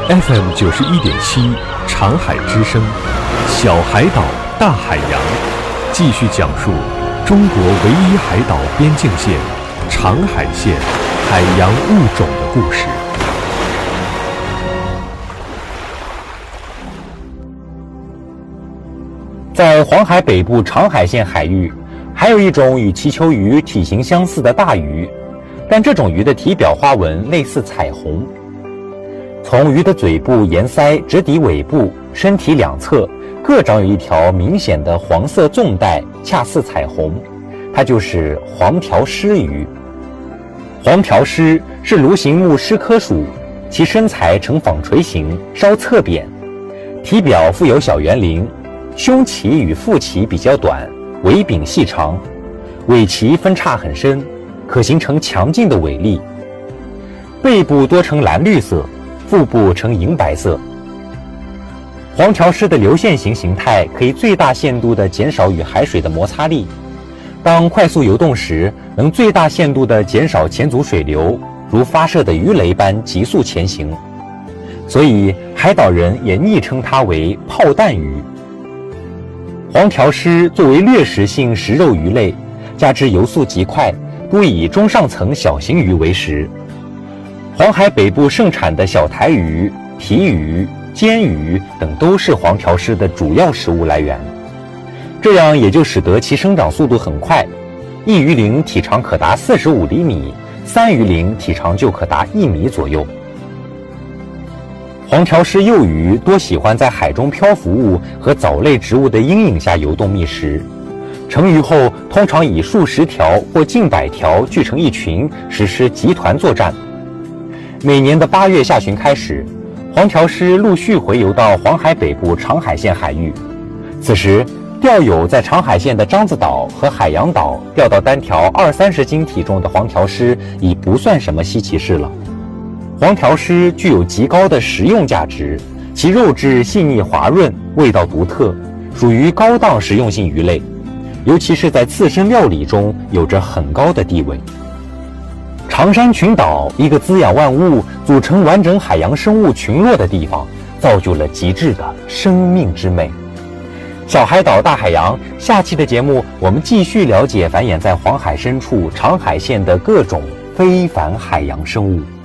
FM91.7长海之声，小海岛大海洋，继续讲述中国唯一海岛边境线长海线海洋物种的故事。 在黄海北部长海线海域，还有一种与鳍球鱼体型相似的大鱼，但这种鱼的体表花纹类似彩虹。从鱼的嘴部沿鳃直抵尾部，身体两侧各长有一条明显的黄色纵带，恰似彩虹，它就是黄条狮鱼。黄条狮是鲈形目狮科属，其身材呈纺锤形，稍侧扁，体表附有小圆鳞，胸鳍与腹鳍比较短，尾柄细长，尾鳍分叉很深，可形成强劲的尾力。背部多呈蓝绿色，腹部呈银白色。黄条狮的流线型形态可以最大限度地减少与海水的摩擦力，当快速游动时，能最大限度地减少前阻水流，如发射的鱼雷般急速前行。所以海岛人也昵称它为炮弹鱼。黄条狮作为掠食性食肉鱼类，加之游速极快，多以中上层小型鱼为食。黄海北部盛产的小台鱼、提鱼、煎鱼等都是黄条狮的主要食物来源，这样也就使得其生长速度很快，一鱼龄体长可达45厘米，3鱼龄体长就可达1米左右。黄条狮幼鱼多喜欢在海中漂浮物和藻类植物的阴影下游动觅食，成鱼后通常以数十条或近100条聚成一群，实施集团作战。每年的8月下旬开始，黄条狮陆续回游到黄海北部长海线海域，此时钓友在长海线的獐子岛和海洋岛钓到单条20-30斤体重的黄条狮已不算什么稀奇事了。黄条狮具有极高的食用价值，其肉质细腻滑润，味道独特，属于高档食用性鱼类，尤其是在刺身料理中有着很高的地位。长山群岛，一个滋养万物、组成完整海洋生物群落的地方，造就了极致的生命之美。小海岛大海洋，下期的节目我们继续了解繁衍在黄海深处长海线的各种非凡海洋生物。